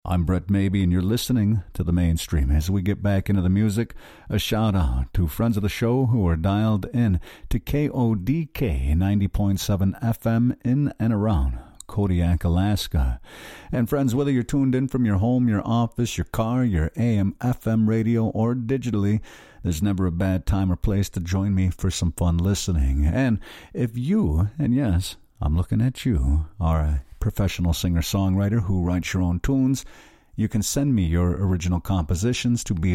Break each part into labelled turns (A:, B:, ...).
A: I'm Brett Maybe, and you're listening to The Mainstream. As we get back into the music, a shout-out to friends of the show who are dialed in to KODK 90.7 FM in and around Kodiak, Alaska. And friends, whether you're tuned in from your home, your office, your car, your AM, FM radio, or digitally, there's never a bad time or place to join me for some fun listening. And if you, and yes, I'm looking at you, are a professional singer-songwriter who writes your own tunes, you can send me your original compositions to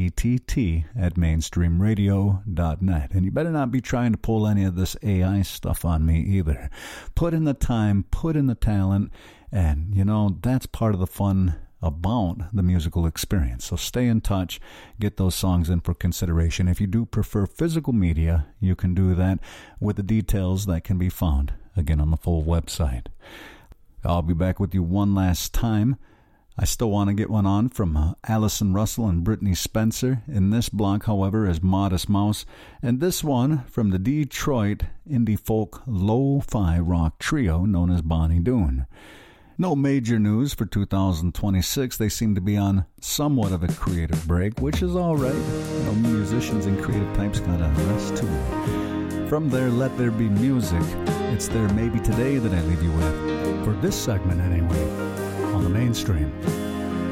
A: brett@mainstreamradio.net. And you better not be trying to pull any of this AI stuff on me either. Put in the time, put in the talent, and, that's part of the fun about the musical experience. So stay in touch, get those songs in for consideration. If you do prefer physical media, you can do that with the details that can be found, again, on the full website. I'll be back with you one last time. I still want to get one on from Allison Russell and Brittany Spencer. In this block, however, is Modest Mouse. And this one from the Detroit indie folk lo-fi rock trio known as Bonnie Doon. No major news for 2026. They seem to be on somewhat of a creative break, which is all right. Musicians and creative types gotta rest too. From their Let There Be Music, it's their Maybe Today that I leave you with. For this segment anyway, on The Mainstream.